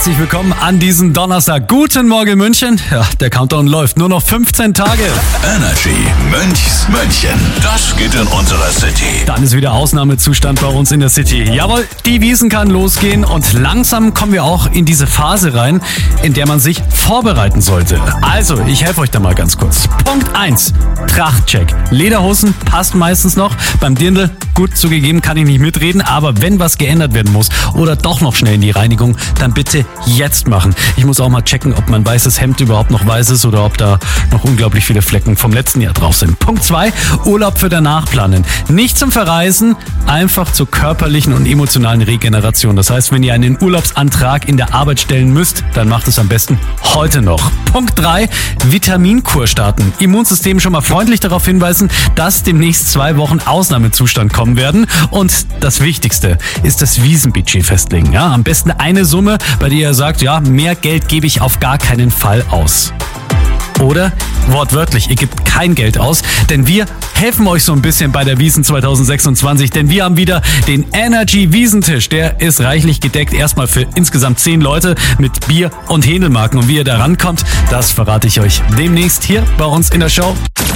Herzlich willkommen an diesem Donnerstag. Guten Morgen München. Ja, der Countdown läuft. Nur noch 15 Tage. Energy Münchs München. Das geht in unserer City. Dann ist wieder Ausnahmezustand bei uns in der City. Jawohl, die Wiesn kann losgehen und langsam kommen wir auch in diese Phase rein, in der man sich vorbereiten sollte. Also, ich helfe euch da mal ganz kurz. Punkt 1. Trachtcheck. Lederhosen passt meistens noch. Beim Dirndl, gut zugegeben, kann ich nicht mitreden, aber wenn was geändert werden muss oder doch noch schnell in die Reinigung, dann bitte jetzt machen. Ich muss auch mal checken, ob mein weißes Hemd überhaupt noch weiß ist oder ob da noch unglaublich viele Flecken vom letzten Jahr drauf sind. Punkt 2, Urlaub für danach planen. Nicht zum Verreisen, einfach zur körperlichen und emotionalen Regeneration. Das heißt, wenn ihr einen Urlaubsantrag in der Arbeit stellen müsst, dann macht es am besten heute noch. Punkt 3, Vitaminkur starten. Immunsystem schon mal freundlich darauf hinweisen, dass demnächst 2 Wochen Ausnahmezustand kommen werden. Und das Wichtigste ist das Wiesenbudget festlegen. Ja, am besten eine Summe, bei der ihr sagt, ja, mehr Geld gebe ich auf gar keinen Fall aus. Oder wortwörtlich, ihr gebt kein Geld aus, denn wir helfen euch so ein bisschen bei der Wiesn 2026, denn wir haben wieder den Energy Wiesentisch. Der ist reichlich gedeckt, erstmal für insgesamt 10 Leute mit Bier und Händelmarken. Und wie ihr da rankommt, das verrate ich euch demnächst hier bei uns in der Show.